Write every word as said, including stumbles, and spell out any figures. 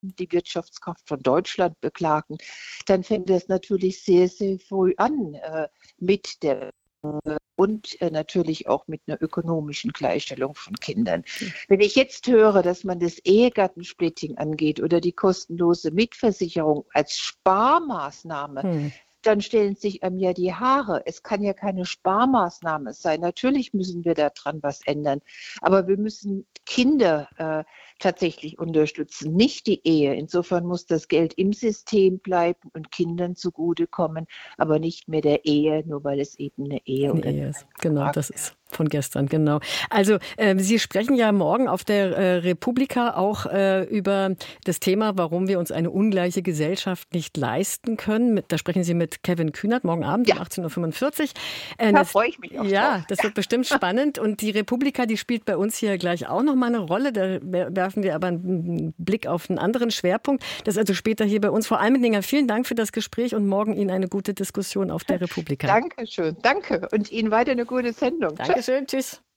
die Wirtschaftskraft von Deutschland beklagen, dann fängt es natürlich sehr, sehr früh an äh, mit der und äh, natürlich auch mit einer ökonomischen Gleichstellung von Kindern. Wenn ich jetzt höre, dass man das Ehegattensplitting angeht oder die kostenlose Mitversicherung als Sparmaßnahme, hm. dann stellen sich einem ja die Haare. Es kann ja keine Sparmaßnahme sein. Natürlich müssen wir daran was ändern, aber wir müssen Kinder äh, tatsächlich unterstützen, nicht die Ehe. Insofern muss das Geld im System bleiben und Kindern zugutekommen, aber nicht mehr der Ehe, nur weil es eben eine Ehe eine oder Ehe ist. Genau, das ist von gestern, genau. Also äh, Sie sprechen ja morgen auf der äh, Republika auch äh, über das Thema, warum wir uns eine ungleiche Gesellschaft nicht leisten können. Mit, da sprechen Sie mit Kevin Kühnert morgen Abend ja. um achtzehn Uhr fünfundvierzig. Äh, da das, freue ich mich auch Ja, drauf. das wird bestimmt spannend. Und die Republika, die spielt bei uns hier gleich auch noch mal eine Rolle. Da werfen wir aber einen Blick auf einen anderen Schwerpunkt. Das ist also später hier bei uns. Frau Almendinger, vielen Dank für das Gespräch und morgen Ihnen eine gute Diskussion auf der Republika. Dankeschön, danke. Und Ihnen weiter eine gute Sendung. Dankeschön, tschüss.